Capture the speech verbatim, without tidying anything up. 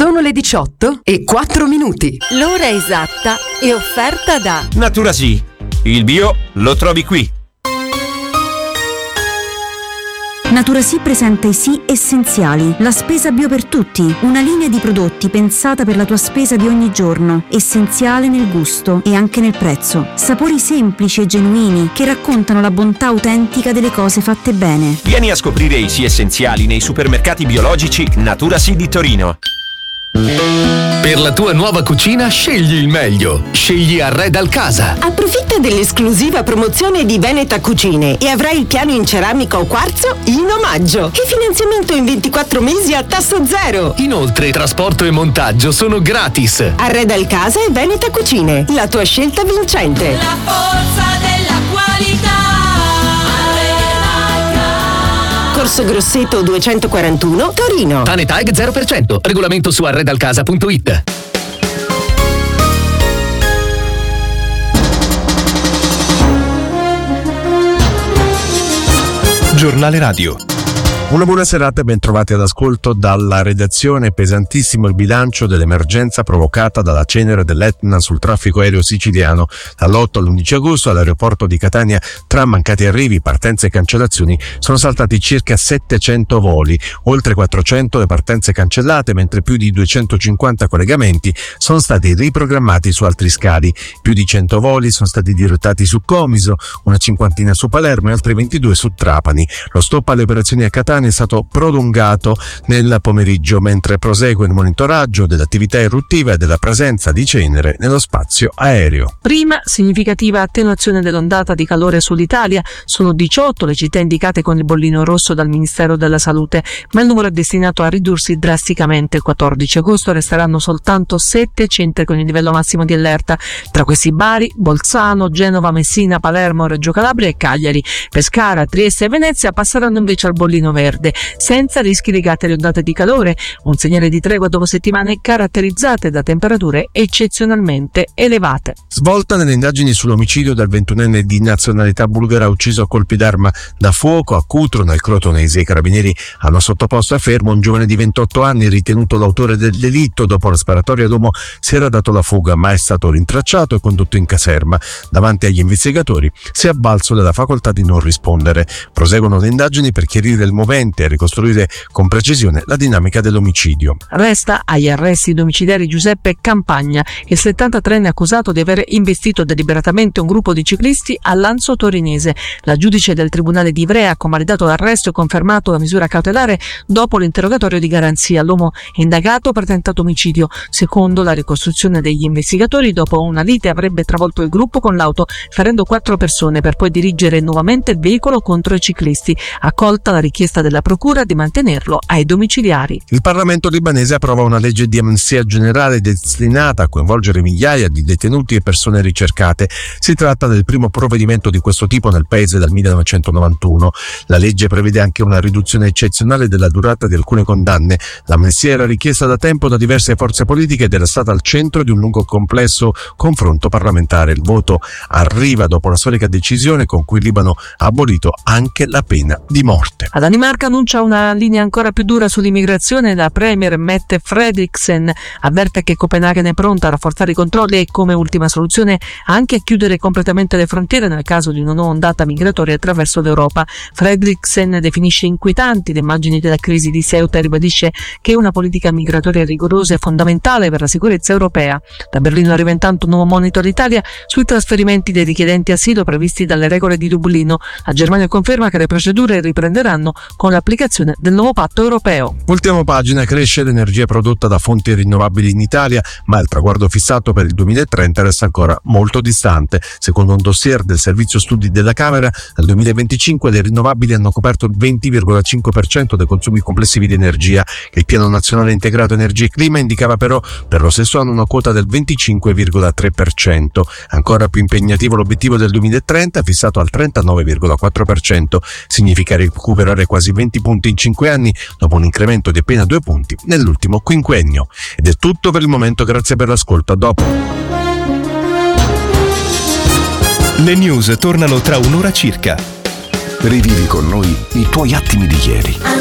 Sono le diciotto e quattro minuti. L'ora esatta è offerta da Naturasì. Il bio lo trovi qui. Naturasì presenta i Sì Essenziali, la spesa bio per tutti, una linea di prodotti pensata per la tua spesa di ogni giorno, essenziale nel gusto e anche nel prezzo. Sapori semplici e genuini che raccontano la bontà autentica delle cose fatte bene. Vieni a scoprire i Sì Essenziali nei supermercati biologici Naturasì di Torino. Per la tua nuova cucina scegli il meglio. Scegli Arredal Casa. Approfitta dell'esclusiva promozione di Veneta Cucine e avrai il piano in ceramica o quarzo in omaggio e finanziamento in ventiquattro mesi a tasso zero. Inoltre trasporto e montaggio sono gratis. Arredal Casa e Veneta Cucine, la tua scelta vincente. La forza della qualità. Corso Grosseto duecentoquarantuno, Torino. Tanetag zero per cento. Regolamento su arredalcasa punto it. Giornale Radio. Una buona serata e ben trovati all'ascolto dalla redazione. Pesantissimo il bilancio dell'emergenza provocata dalla cenere dell'Etna sul traffico aereo siciliano. Dall'otto all'undici agosto all'aeroporto di Catania, tra mancati arrivi, partenze e cancellazioni, sono saltati circa settecento voli, oltre quattrocento le partenze cancellate, mentre più di duecentocinquanta collegamenti sono stati riprogrammati su altri scali. Più di cento voli sono stati dirottati su Comiso, una cinquantina su Palermo e altri ventidue su Trapani. Lo stop alle operazioni a Catania è stato prolungato nel pomeriggio, mentre prosegue il monitoraggio dell'attività eruttiva e della presenza di cenere nello spazio aereo. Prima significativa attenuazione dell'ondata di calore sull'Italia, sono diciotto le città indicate con il bollino rosso dal Ministero della Salute, ma il numero è destinato a ridursi drasticamente. Il quattordici agosto resteranno soltanto sette centri con il livello massimo di allerta, tra questi Bari, Bolzano, Genova, Messina, Palermo, Reggio Calabria e Cagliari. Pescara, Trieste e Venezia passeranno invece al bollino verde, senza rischi legati alle ondate di calore, un segnale di tregua dopo settimane caratterizzate da temperature eccezionalmente elevate. Svolta nelle indagini sull'omicidio del ventunenne di nazionalità bulgara ucciso a colpi d'arma da fuoco a Cutro nel Crotonese. I carabinieri hanno sottoposto a fermo un giovane di ventotto anni ritenuto l'autore del delitto. Dopo la sparatoria l'uomo si era dato la fuga, ma è stato rintracciato e condotto in caserma. Davanti agli investigatori si è avvalso della facoltà di non rispondere. Proseguono le indagini per chiarire il movente e ricostruire con precisione la dinamica dell'omicidio. Resta agli arresti domiciliari Giuseppe Campagna, il settantatreenne accusato di aver investito deliberatamente un gruppo di ciclisti a Lanzo Torinese. La giudice del Tribunale di Ivrea ha convalidato l'arresto e confermato la misura cautelare dopo l'interrogatorio di garanzia. L'uomo è indagato per tentato omicidio. Secondo la ricostruzione degli investigatori, dopo una lite avrebbe travolto il gruppo con l'auto, ferendo quattro persone, per poi dirigere nuovamente il veicolo contro i ciclisti. Accolta la richiesta della procura di mantenerlo ai domiciliari. Il Parlamento libanese approva una legge di amnistia generale destinata a coinvolgere migliaia di detenuti e persone ricercate. Si tratta del primo provvedimento di questo tipo nel paese dal millenovecentonovantuno. La legge prevede anche una riduzione eccezionale della durata di alcune condanne. L'amnistia era richiesta da tempo da diverse forze politiche ed era stata al centro di un lungo e complesso confronto parlamentare. Il voto arriva dopo la storica decisione con cui il Libano ha abolito anche la pena di morte. La Danimarca annuncia una linea ancora più dura sull'immigrazione. La premier Mette Frederiksen avverte che Copenaghen è pronta a rafforzare i controlli e, come ultima soluzione, anche a chiudere completamente le frontiere nel caso di una nuova ondata migratoria attraverso l'Europa. Frederiksen definisce inquietanti le immagini della crisi di Ceuta e ribadisce che una politica migratoria rigorosa è fondamentale per la sicurezza europea. Da Berlino arriva intanto un nuovo monito all'Italia sui trasferimenti dei richiedenti asilo previsti dalle regole di Dublino. La Germania conferma che le procedure riprenderanno con l'applicazione del nuovo patto europeo. Ultima pagina: cresce l'energia prodotta da fonti rinnovabili in Italia, ma il traguardo fissato per il duemilatrenta resta ancora molto distante. Secondo un dossier del Servizio Studi della Camera, nel duemilaventicinque le rinnovabili hanno coperto il venti virgola cinque per cento dei consumi complessivi di energia. Il Piano Nazionale Integrato Energia e Clima indicava però per lo stesso anno una quota del venticinque virgola tre per cento. Ancora più impegnativo l'obiettivo del duemilatrenta, fissato al trentanove virgola quattro per cento. Significa recuperare quasi venti punti in cinque anni, dopo un incremento di appena due punti nell'ultimo quinquennio. Ed è tutto per il momento, grazie per l'ascolto, a dopo. Le news tornano tra un'ora circa. Rivivi con noi i tuoi attimi di ieri.